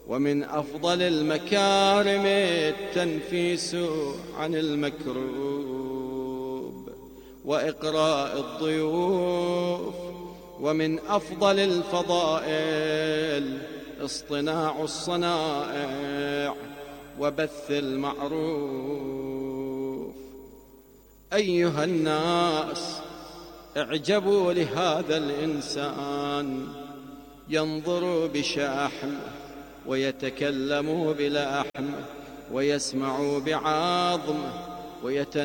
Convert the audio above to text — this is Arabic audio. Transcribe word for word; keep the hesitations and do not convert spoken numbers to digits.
ومن أفضل المكارم التنفيس عن المكروب وإقراء الضيوف، ومن أفضل الفضائل اصطناع الصنائع وبث المعروف. أيها الناس، اعجبوا لهذا الإنسان، ينظر بشحمه ويتكلم بلحمه ويسمع بعظمه ويتنفس